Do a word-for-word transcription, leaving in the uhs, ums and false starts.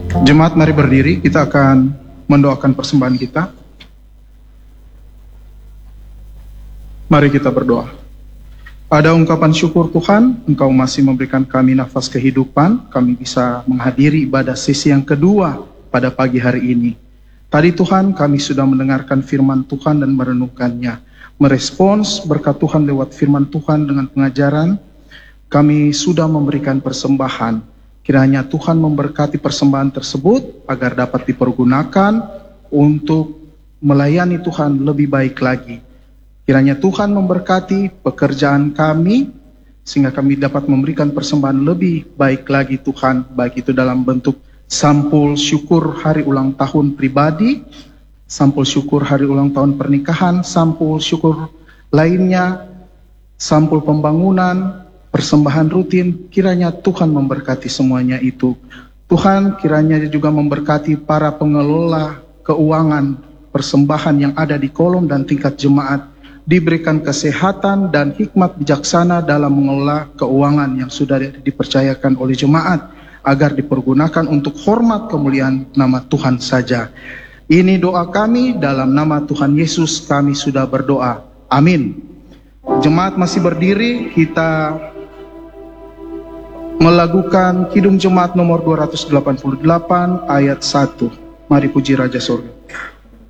Jemaat, mari berdiri, kita akan mendoakan persembahan kita. Mari kita berdoa. Ada ungkapan syukur Tuhan, Engkau masih memberikan kami nafas kehidupan, kami bisa menghadiri ibadah sesi yang kedua pada pagi hari ini. Tadi Tuhan, kami sudah mendengarkan firman Tuhan dan merenungkannya, merespons berkat Tuhan lewat firman Tuhan dengan pengajaran. Kami sudah memberikan persembahan. Kiranya Tuhan memberkati persembahan tersebut agar dapat dipergunakan untuk melayani Tuhan lebih baik lagi. Kiranya Tuhan memberkati pekerjaan kami, sehingga kami dapat memberikan persembahan lebih baik lagi Tuhan, baik itu dalam bentuk sampul syukur hari ulang tahun pribadi, sampul syukur hari ulang tahun pernikahan, sampul syukur lainnya, sampul pembangunan, persembahan rutin. Kiranya Tuhan memberkati semuanya itu. Tuhan kiranya juga memberkati para pengelola keuangan persembahan yang ada di kolom dan tingkat jemaat, diberikan kesehatan dan hikmat bijaksana dalam mengelola keuangan yang sudah dipercayakan oleh jemaat, agar dipergunakan untuk hormat kemuliaan nama Tuhan saja. Ini doa kami, dalam nama Tuhan Yesus kami sudah berdoa. Amin. Jemaat masih berdiri, kita melakukan Kidung Jemaat nomor dua ratus delapan puluh delapan ayat satu. Mari puji Raja Sorga.